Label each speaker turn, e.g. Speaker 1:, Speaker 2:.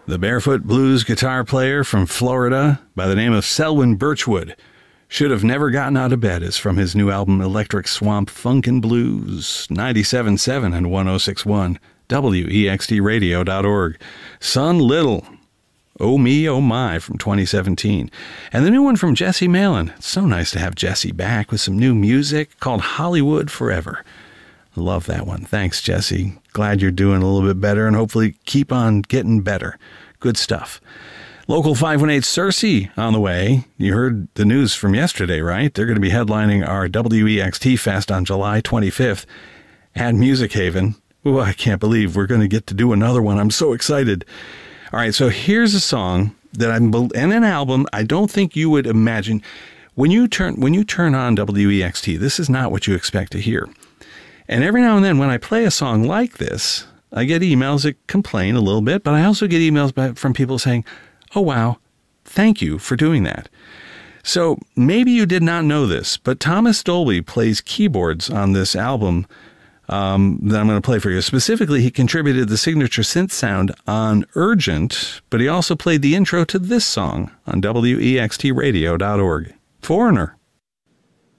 Speaker 1: The barefoot blues guitar player from Florida by the name of Selwyn Birchwood. Should Have Never Gotten Out of Bed is from his new album Electric Swamp Funkin' Blues, 97.7 and 106.1, WEXTradio.org. Son Little, Oh Me, Oh My from 2017. And the new one from Jesse Malin. It's so nice to have Jesse back with some new music called Hollywood Forever. Love that one. Thanks, Jesse. Glad you're doing a little bit better and hopefully keep on getting better. Good stuff. Local 518 Cersei on the way. You heard the news from yesterday, right? They're going to be headlining our WEXT Fest on July 25th at Music Haven. Oh, I can't believe we're going to get to do another one. I'm so excited. All right, so here's a song that and an album I don't think you would imagine. When you turn on WEXT, this is not what you expect to hear. And every now and then when I play a song like this, I get emails that complain a little bit, but I also get emails from people saying, oh, wow, thank you for doing that. So maybe you did not know this, but Thomas Dolby plays keyboards on this album that I'm going to play for you. Specifically, he contributed the signature synth sound on Urgent, but he also played the intro to this song on WEXTradio.org. Foreigner.